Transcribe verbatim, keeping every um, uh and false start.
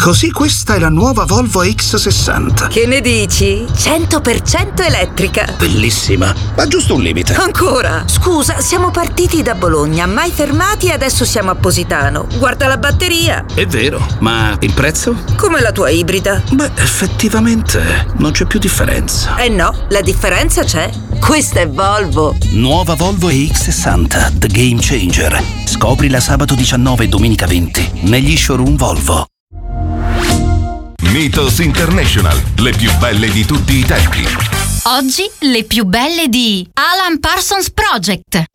Così questa è la nuova Volvo X sessanta. Che ne dici? cento per cento elettrica. Bellissima, ma giusto un limite. Ancora? Scusa, siamo partiti da Bologna, mai fermati e adesso siamo a Positano. Guarda la batteria. È vero, ma il prezzo? Come la tua ibrida. Beh, effettivamente non c'è più differenza. Eh no, la differenza c'è. Questa è Volvo. Nuova Volvo E X sessanta, The Game Changer. Scoprila sabato diciannove e domenica venti negli showroom Volvo. Mythos International, le più belle di tutti i tempi. Oggi le più belle di Alan Parsons Project.